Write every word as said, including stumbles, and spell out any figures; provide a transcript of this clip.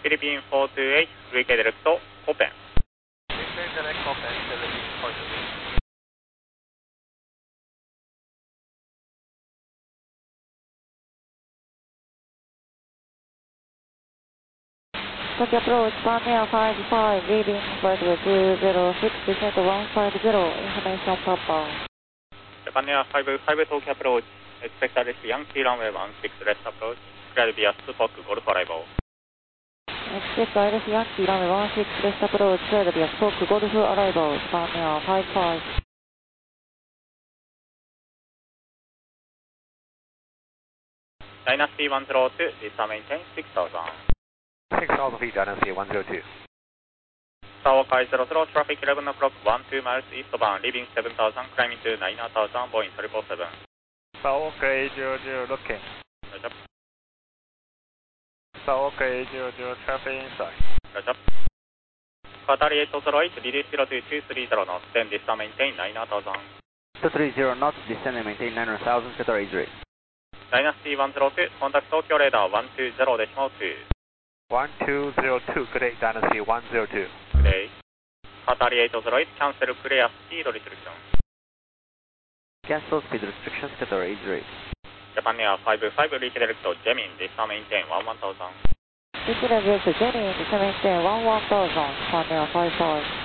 Philippine four two eight, Weekend Direct, open. Weekend Direct, open, Philippine four two eight. Tokyo approach, one Air five five, leading flight two zero six, descent one five zero, information Papa. Japan Air five five, Tokyo approach, expect a risk Yankee runway one six, left approach, cleared via Spock, Golf arrival. Expect a risk Yankee runway one six, left approach, cleared via Spock, Golf arrival, Japan Air five five. Dynasty one zero two, visa maintain six thousand. six thousand feet, Dynasty one zero two. Sawaka zero zero, traffic eleven o'clock, one two miles eastbound, leaving seven thousand, climbing to nine thousand, Boeing triple seven. Sawaka eight zero zero, looking. Roger. Sawaka eight zero zero, traffic inside. Roger. Qatar eight zero eight, release zero two two three zero knots, then descend maintain nine thousand. two three zero knots, descend and maintain nine thousand, Qatar eight zero eight. Dynasty one zero two, contact Tokyo radar one two zero decimal two. one two zero two, good day, Dynasty one zero two. Good day. Qatar eight zero eight, cancel clear speed restriction. Cancel speed restrictions, Qatar eight zero eight. Japan Air five five, redirect to Jemin, descend maintain one one thousand. Redirect to Jemin, descend maintain one one thousand, Japan Air five five.